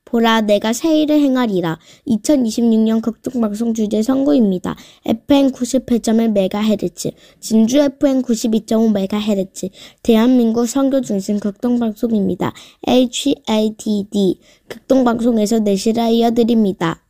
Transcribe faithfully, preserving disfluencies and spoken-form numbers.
보라, 내가 새 일을 행하리라. 이천이십육 년 극동방송 주제 선구입니다. 에프엠 구십팔 점 일 메가헤르츠, 진주 에프엠 구십이 점 오 메가헤르츠, 대한민국 선교 중심 극동방송입니다. 에이치에이티디, 극동방송에서 내실을 이어드립니다.